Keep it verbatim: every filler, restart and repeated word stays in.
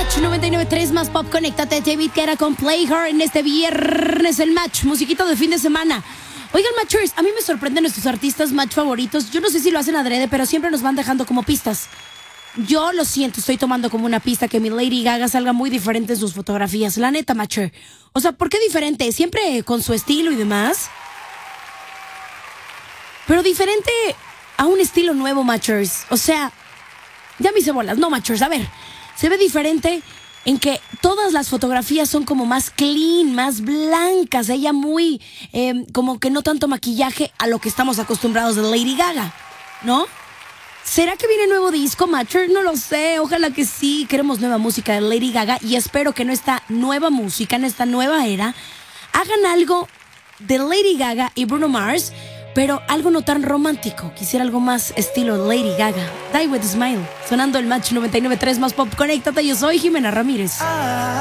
Match noventa y nueve punto tres más pop. Conéctate, David Guetta con Play Her en este viernes el Match, musiquita de fin de semana. Oigan, Matchers, a mí me sorprenden nuestros artistas Match favoritos. Yo no sé si lo hacen adrede, pero siempre nos van dejando como pistas. Yo lo siento, estoy tomando como una pista que mi Lady Gaga salga muy diferente en sus fotografías. La neta, Matcher. O sea, ¿por qué diferente? Siempre con su estilo y demás. Pero diferente a un estilo nuevo, Matchers. O sea, ya me hice bolas. No, Matchers, a ver. Se ve diferente en que todas las fotografías son como más clean, más blancas. Ella muy, eh, como que no tanto maquillaje a lo que estamos acostumbrados de Lady Gaga, ¿no? ¿Será que viene nuevo disco, Matcher? No lo sé, ojalá que sí. Queremos nueva música de Lady Gaga y espero que en esta nueva música, en esta nueva era, hagan algo de Lady Gaga y Bruno Mars, pero algo no tan romántico. Quisiera algo más estilo Lady Gaga. Die with a Smile, sonando el Match noventa y nueve punto tres más pop. Conéctate, yo soy Jimena Ramírez.